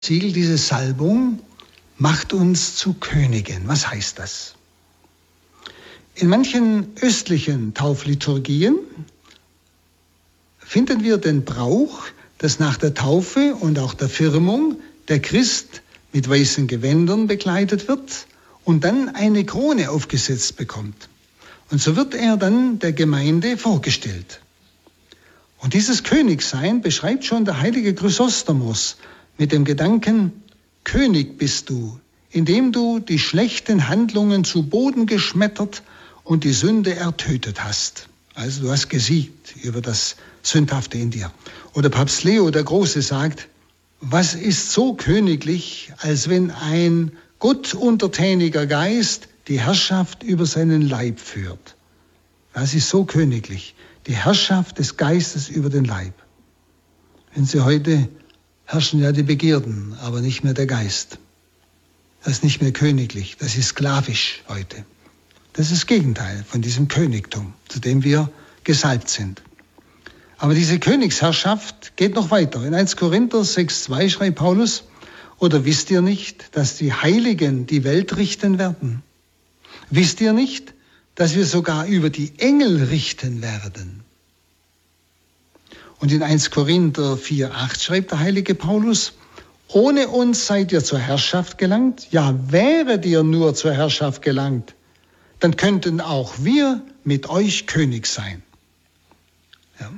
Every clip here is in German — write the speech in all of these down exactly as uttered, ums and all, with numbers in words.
Siegel, diese Salbung macht uns zu Königen. Was heißt das? In manchen östlichen Taufliturgien finden wir den Brauch, dass nach der Taufe und auch der Firmung der Christ mit weißen Gewändern bekleidet wird und dann eine Krone aufgesetzt bekommt. Und so wird er dann der Gemeinde vorgestellt. Und dieses Königsein beschreibt schon der heilige Chrysostomos mit dem Gedanken: König bist du, indem du die schlechten Handlungen zu Boden geschmettert und die Sünde ertötet hast. Also du hast gesiegt über das Sündhafte in dir. Oder Papst Leo der Große sagt: Was ist so königlich, als wenn ein gottuntertäniger Geist die Herrschaft über seinen Leib führt? Das ist so königlich, die Herrschaft des Geistes über den Leib. Wenn Sie heute herrschen ja die Begierden, aber nicht mehr der Geist. Das ist nicht mehr königlich, das ist sklavisch heute. Das ist das Gegenteil von diesem Königtum, zu dem wir gesalbt sind. Aber diese Königsherrschaft geht noch weiter. In erster Korinther sechs zwei schreibt Paulus: Oder wisst ihr nicht, dass die Heiligen die Welt richten werden? Wisst ihr nicht, dass wir sogar über die Engel richten werden? Und in erster Korinther vier acht schreibt der heilige Paulus: Ohne uns seid ihr zur Herrschaft gelangt. Ja, wäret ihr nur zur Herrschaft gelangt, dann könnten auch wir mit euch König sein. Ja.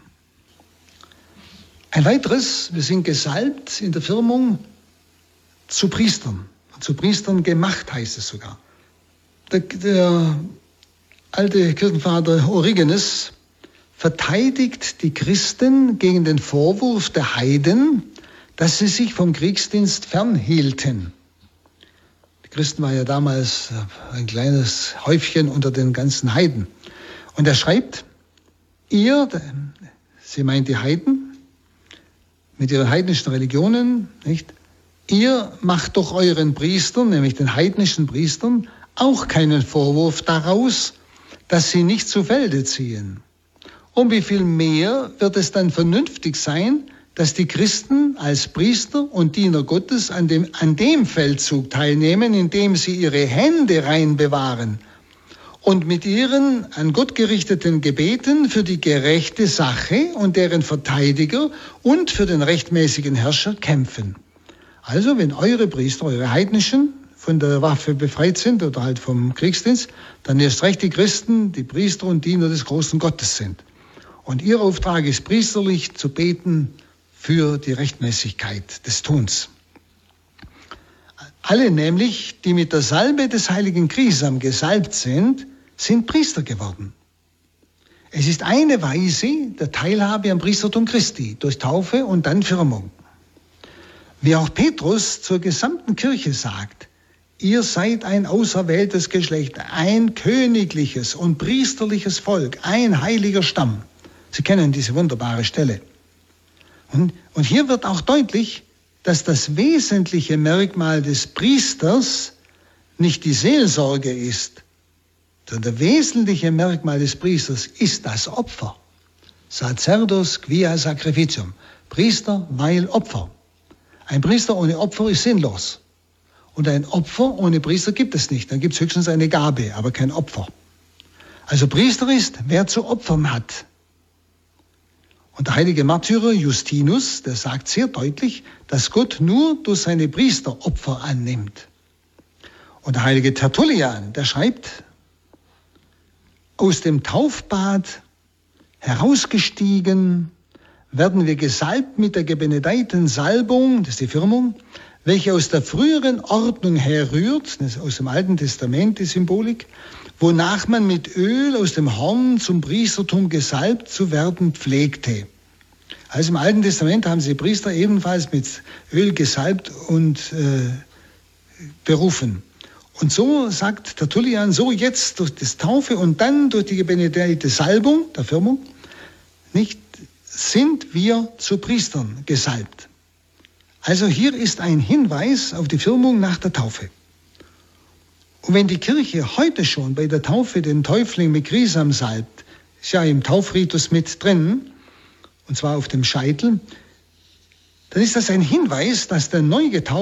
Ein weiteres: Wir sind gesalbt in der Firmung zu Priestern. Zu Priestern gemacht, heißt es sogar. Der, der alte Kirchenvater Origenes verteidigt die Christen gegen den Vorwurf der Heiden, dass sie sich vom Kriegsdienst fernhielten. Die Christen waren ja damals ein kleines Häufchen unter den ganzen Heiden. Und er schreibt: Ihr, sie meint die Heiden, mit ihren heidnischen Religionen, nicht? Ihr macht doch euren Priestern, nämlich den heidnischen Priestern, auch keinen Vorwurf daraus, dass sie nicht zu Felde ziehen. Um wie viel mehr wird es dann vernünftig sein, dass die Christen als Priester und Diener Gottes an dem, an dem Feldzug teilnehmen, indem sie ihre Hände rein bewahren und mit ihren an Gott gerichteten Gebeten für die gerechte Sache und deren Verteidiger und für den rechtmäßigen Herrscher kämpfen. Also wenn eure Priester, eure heidnischen, von der Waffe befreit sind oder halt vom Kriegsdienst, dann erst recht die Christen, die Priester und Diener des großen Gottes sind. Und ihr Auftrag ist priesterlich zu beten für die Rechtmäßigkeit des Tuns. Alle nämlich, die mit der Salbe des heiligen Grisam gesalbt sind, sind Priester geworden. Es ist eine Weise der Teilhabe am Priestertum Christi durch Taufe und dann Firmung. Wie auch Petrus zur gesamten Kirche sagt: Ihr seid ein auserwähltes Geschlecht, ein königliches und priesterliches Volk, ein heiliger Stamm. Sie kennen diese wunderbare Stelle. Und, und hier wird auch deutlich, dass das wesentliche Merkmal des Priesters nicht die Seelsorge ist, sondern das wesentliche Merkmal des Priesters ist das Opfer. Sacerdos quia sacrificium. Priester, weil Opfer. Ein Priester ohne Opfer ist sinnlos. Und ein Opfer ohne Priester gibt es nicht. Dann gibt es höchstens eine Gabe, aber kein Opfer. Also Priester ist, wer zu opfern hat. Und der heilige Märtyrer Justinus, der sagt sehr deutlich, dass Gott nur durch seine Priester Opfer annimmt. Und der heilige Tertullian, der schreibt: Aus dem Taufbad herausgestiegen werden wir gesalbt mit der gebenedeiten Salbung, das ist die Firmung, welche aus der früheren Ordnung herrührt, das ist aus dem Alten Testament die Symbolik, wonach man mit Öl aus dem Horn zum Priestertum gesalbt zu werden pflegte. Also im Alten Testament haben sie Priester ebenfalls mit Öl gesalbt und äh, berufen. Und so sagt Tertullian, so jetzt durch das Taufe und dann durch die gebenedeite Salbung, der Firmung, nicht, sind wir zu Priestern gesalbt. Also hier ist ein Hinweis auf die Firmung nach der Taufe. Und wenn die Kirche heute schon bei der Taufe den Täufling mit Grisam salbt, ist ja im Taufritus mit drin, und zwar auf dem Scheitel, dann ist das ein Hinweis, dass der neu